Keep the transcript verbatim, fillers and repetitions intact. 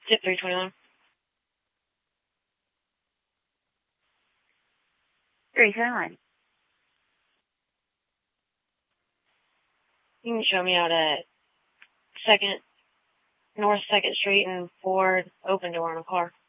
Tip three twenty-one. three twenty-one. You can show me out at Second North Second Street and Ford, open door on a car.